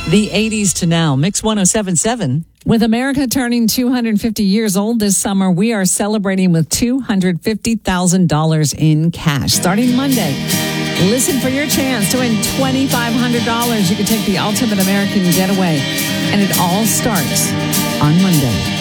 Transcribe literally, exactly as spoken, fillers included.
The eighties to now, Mix one oh seven point seven. With America turning two hundred fifty years old this summer, we are celebrating with two hundred fifty thousand dollars in cash starting Monday. Listen for your chance to win twenty-five hundred dollars. You can take the ultimate American getaway, and it all starts on Monday.